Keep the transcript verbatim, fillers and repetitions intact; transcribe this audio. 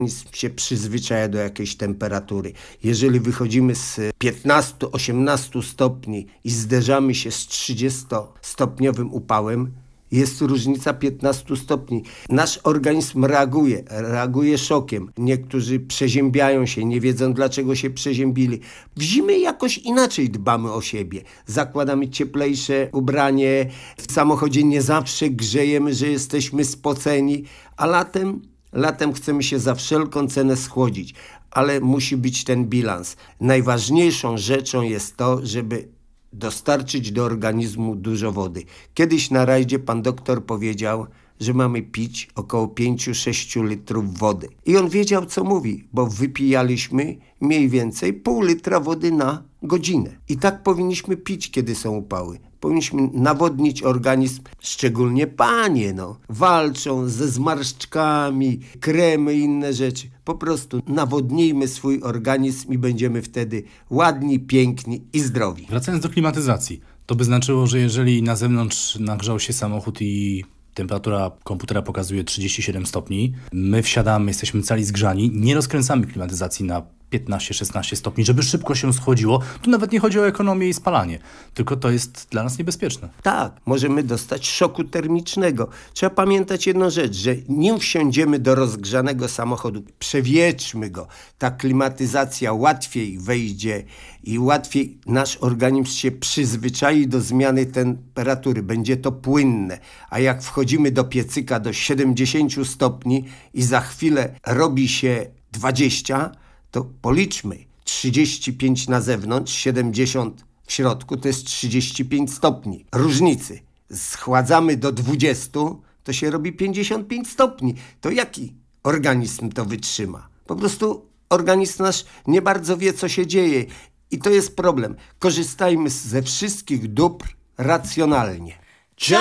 organizm się przyzwyczaja do jakiejś temperatury. Jeżeli wychodzimy z piętnastu osiemnastu stopni i zderzamy się z trzydziestostopniowym upałem, jest różnica piętnastu stopni. Nasz organizm reaguje, reaguje szokiem. Niektórzy przeziębiają się, nie wiedzą dlaczego się przeziębili. W zimie jakoś inaczej dbamy o siebie. Zakładamy cieplejsze ubranie, w samochodzie nie zawsze grzejemy, że jesteśmy spoceni, a latem, latem chcemy się za wszelką cenę schłodzić. Ale musi być ten bilans. Najważniejszą rzeczą jest to, żeby dostarczyć do organizmu dużo wody. Kiedyś na rajdzie pan doktor powiedział, że mamy pić około pięć do sześciu litrów wody. I on wiedział, co mówi, bo wypijaliśmy mniej więcej pół litra wody na godzinę. I tak powinniśmy pić, kiedy są upały. Powinniśmy nawodnić organizm, szczególnie panie, no. Walczą ze zmarszczkami, kremy i inne rzeczy. Po prostu nawodnijmy swój organizm i będziemy wtedy ładni, piękni i zdrowi. Wracając do klimatyzacji, to by znaczyło, że jeżeli na zewnątrz nagrzał się samochód i temperatura komputera pokazuje trzydzieści siedem stopni, my wsiadamy, jesteśmy cali zgrzani, nie rozkręcamy klimatyzacji na piętnaście szesnaście stopni, żeby szybko się schłodziło. Tu nawet nie chodzi o ekonomię i spalanie, tylko to jest dla nas niebezpieczne. Tak, możemy dostać szoku termicznego. Trzeba pamiętać jedną rzecz, że nim wsiądziemy do rozgrzanego samochodu, przewietrzmy go, ta klimatyzacja łatwiej wejdzie i łatwiej nasz organizm się przyzwyczai do zmiany temperatury. Będzie to płynne. A jak wchodzimy do piecyka do siedemdziesięciu stopni i za chwilę robi się dwadzieścia, to policzmy, trzydzieści pięć na zewnątrz, siedemdziesiąt w środku, to jest trzydzieści pięć stopni różnicy. Schładzamy do dwudziestu, to się robi pięćdziesiąt pięć stopni. To jaki organizm to wytrzyma? Po prostu organizm nasz nie bardzo wie, co się dzieje i to jest problem. Korzystajmy ze wszystkich dóbr racjonalnie.